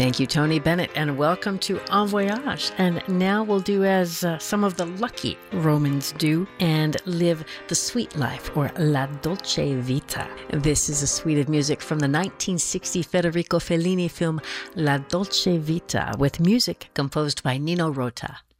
Thank you, Tony Bennett, and welcome to En Voyage. And now we'll do as some of the lucky Romans do and live the sweet life, or la dolce vita. This is a suite of music from the 1960 Federico Fellini film La Dolce Vita, with music composed by Nino Rota.